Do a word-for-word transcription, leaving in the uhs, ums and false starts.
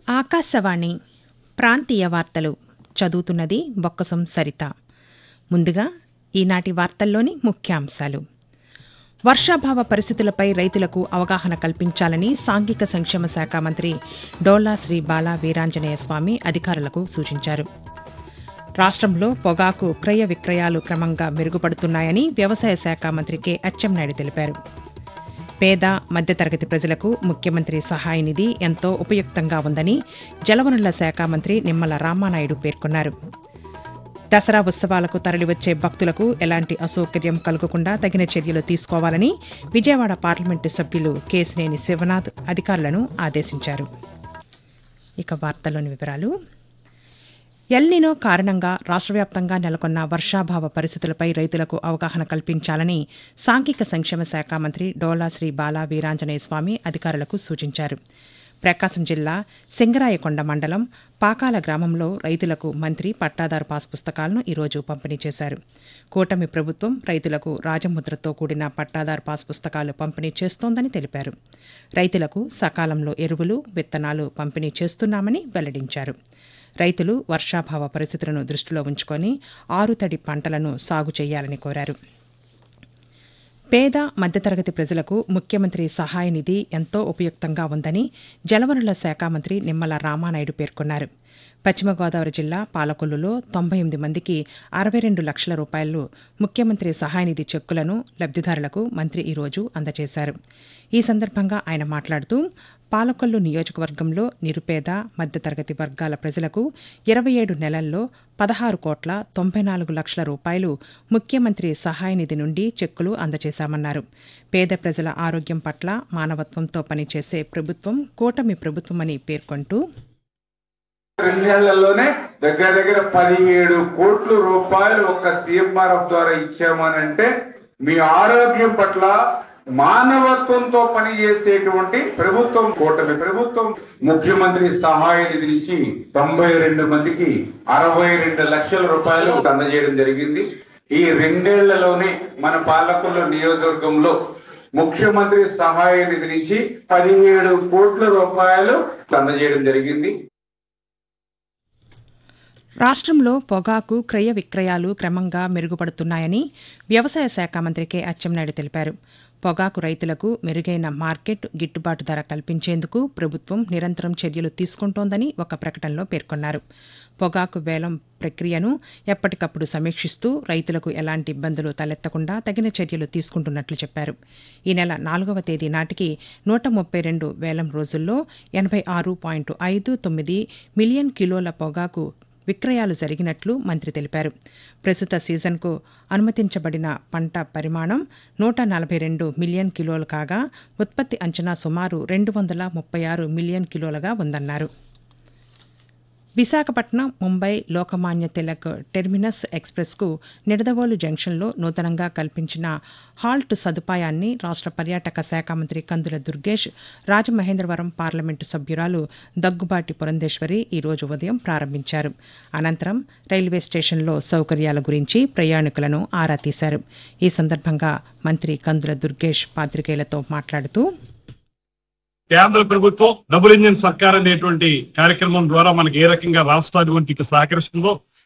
ఆకాశవాణి ప్రాంతీయ వార్తలు చదువుతున్నది బొక్కసం సరిత. ముందుగా ఈనాటి వార్తల్లోని ముఖ్యాంశాలు. వర్షాభావ పరిస్థితులపై రైతులకు అవగాహన కల్పించాలని సాంఘిక సంక్షేమ శాఖ మంత్రి డోలా శ్రీ బాలా వీరాంజనేయ స్వామి అధికారులకు సూచించారు. రాష్ట్రంలో పొగాకు క్రయ విక్రయాలు క్రమంగా మెరుగుపడుతున్నాయని వ్యవసాయ శాఖ మంత్రి కె అచ్చెన్నాయుడు తెలిపారు. పేద మధ్యతరగతి ప్రజలకు ముఖ్యమంత్రి సహాయ నిధి ఎంతో ఉపయుక్తంగా ఉందని జలవనరుల శాఖ మంత్రి నిమ్మల రామానాయుడు పేర్కొన్నారు. దసరా ఉత్సవాలకు తరలివచ్చే భక్తులకు ఎలాంటి అసౌకర్యం కలగకుండా తగిన చర్యలు తీసుకోవాలని విజయవాడ పార్లమెంటు సభ్యులు కేశినేని శివనాథ్ అధికారులను ఆదేశించారు. ఇక వార్తల్లోని వివరాలు. ఎల్నినో కారణంగా రాష్ట్ర వ్యాప్తంగా నెలకొన్న వర్షాభావ పరిస్థితులపై రైతులకు అవగాహన కల్పించాలని సాంఘిక సంక్షేమ శాఖ మంత్రి డోలా శ్రీ బాలా వీరాంజనేయ స్వామి అధికారులకు సూచించారు. ప్రకాశం జిల్లా సింగరాయకొండ మండలం పాకాల గ్రామంలో రైతులకు మంత్రి పట్టాదారు పాస్ పుస్తకాలను ఈరోజు పంపిణీ చేశారు. కూటమి ప్రభుత్వం రైతులకు రాజముద్రతో కూడిన పట్టాదారు పాస్ పుస్తకాలు పంపిణీ చేస్తోందని తెలిపారు. రైతులకు సకాలంలో ఎరువులు, విత్తనాలు పంపిణీ చేస్తున్నామని వెల్లడించారు. రైతులు వర్షాభావ పరిస్థితులను దృష్టిలో ఉంచుకొని ఆరుతడి పంటలను సాగు చేయాలని కోరారు. పేద మధ్యతరగతి ప్రజలకు ముఖ్యమంత్రి సహాయ నిధి ఎంతో ఉపయుక్తంగా ఉందని జలవనరుల శాఖ మంత్రి నిమ్మల రామానాయుడు పేర్కొన్నారు. పశ్చిమ గోదావరి జిల్లా పాలకొల్లులో తొంభై ఎనిమిది మందికి అరవై రెండు లక్షల రూపాయలు ముఖ్యమంత్రి సహాయనిధి చెక్కులను లబ్దిదారులకు మంత్రి ఈరోజు అందజేశారు. ఈ సందర్భంగా ఆయన మాట్లాడుతూ పాలకొల్లు నియోజకవర్గంలో నిరుపేద మధ్యతరగతి వర్గాల ప్రజలకు ఇరవై ఏడు నెలల్లో పదహారు కోట్ల తొంభై నాలుగు లక్షల రూపాయలు ముఖ్యమంత్రి సహాయనిధి నుండి చెక్కులు అందజేశామన్నారు. పేద ప్రజల ఆరోగ్యం పట్ల మానవత్వంతో పనిచేసే ప్రభుత్వం కూటమి ప్రభుత్వమని పేర్కొంటూ రెండేళ్లలోనే దగ్గర దగ్గర పదిహేడు కోట్ల రూపాయలు ఒక సీఎంఆర్ఎఫ్ ద్వారా ఇచ్చామనంటే మీ ఆరోగ్యం పట్ల మానవత్వంతో పనిచేసేటువంటి ప్రభుత్వం కూటమి ప్రభుత్వం. ముఖ్యమంత్రి సహాయ నిధి నుంచి తొంభై రెండు మందికి అరవై రెండు లక్షల రూపాయలు అందజేయడం జరిగింది. ఈ రెండేళ్లలోనే మన పాలకొల్లు నియోజకవర్గంలో ముఖ్యమంత్రి సహాయ నిధి నుంచి పదిహేడు కోట్ల రూపాయలు అందజేయడం జరిగింది. రాష్ట్రంలో పొగాకు క్రయ విక్రయాలు క్రమంగా మెరుగుపడుతున్నాయని వ్యవసాయ శాఖ మంత్రి కె అచ్చెన్నాయుడు తెలిపారు. పొగాకు రైతులకు మెరుగైన మార్కెట్ గిట్టుబాటు ధర కల్పించేందుకు ప్రభుత్వం నిరంతరం చర్యలు తీసుకుంటోందని ఒక ప్రకటనలో పేర్కొన్నారు. పొగాకు వేలం ప్రక్రియను ఎప్పటికప్పుడు సమీక్షిస్తూ రైతులకు ఎలాంటి ఇబ్బందులు తలెత్తకుండా తగిన చర్యలు తీసుకుంటున్నట్లు చెప్పారు. ఈ నెల నాలుగవ తేదీ నాటికి నూట ముప్పై రెండు వేలం రోజుల్లో ఎనభై ఆరు పాయింట్ ఐదు తొమ్మిది మిలియన్ కిలోల పొగాకు విక్రయాలు జరిగినట్లు మంత్రి తెలిపారు. ప్రస్తుత సీజన్కు అనుమతించబడిన పంట పరిమాణం నూట నలభై రెండు మిలియన్ కిలోలు కాగా ఉత్పత్తి అంచనా సుమారు రెండు వందల ముప్పై ఆరు మిలియన్ కిలోలుగా ఉందన్నారు. విశాఖపట్నం ముంబై లోకమాన్య తిలక్ టెర్మినస్ ఎక్స్ప్రెస్కు నిడదవోలు జంక్షన్లో నూతనంగా కల్పించిన హాల్ట్ సదుపాయాన్ని రాష్ట్ర పర్యాటక శాఖ మంత్రి కందుల దుర్గేష్, రాజమహేంద్రవరం పార్లమెంటు సభ్యురాలు దగ్గుబాటి పురంధేశ్వరి ఈరోజు ఉదయం ప్రారంభించారు. అనంతరం రైల్వే స్టేషన్లో సౌకర్యాల గురించి ప్రయాణికులను ఆరా తీశారు. ఈ సందర్భంగా మంత్రి కందుల దుర్గేష్ పాత్రికేయులతో మాట్లాడుతూ కేంద్ర ప్రభుత్వం డబుల్ ఇంజిన్ సర్కార్ అనేటువంటి కార్యక్రమం ద్వారా మనకి ఏ రకంగా రాష్ట్ర అభివృద్ధికి సహకరిస్తుందో